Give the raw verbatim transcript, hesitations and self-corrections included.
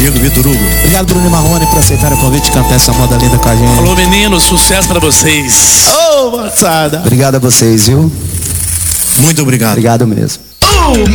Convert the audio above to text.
Diego Vitor Hugo. Obrigado, Bruno e Marrone, por aceitar o convite de cantar essa moda linda com a gente. Falou, menino, sucesso pra vocês. Ô, oh, moçada. Obrigado a vocês, viu? Muito obrigado. Obrigado mesmo.